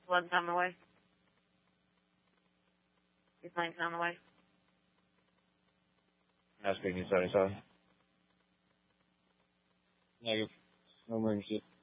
Blood's on the way. Your plane's on the way. Speaking 77. Negative. No emergency.